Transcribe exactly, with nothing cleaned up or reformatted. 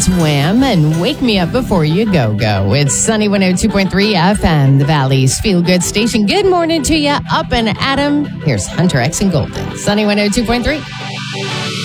That's Wham! And Wake Me Up Before You Go Go. It's Sunny one oh two point three F M, the Valley's feel-good station. Good morning to you, up and Adam. Here's Hunter X and Golden. Sunny one oh two point three.